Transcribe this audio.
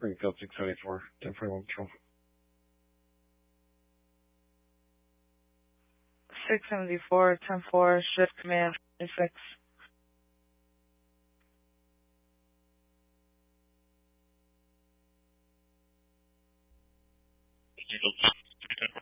Springfield 674, 1041 Patrol. 674, 10-4, shift command 26. Eagle